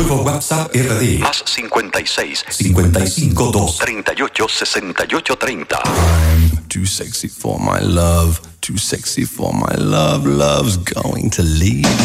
Nuevo WhatsApp RD. Más 56 55 2 38 68 30. I'm too sexy for my love. Too sexy for my love. Love's going to leave.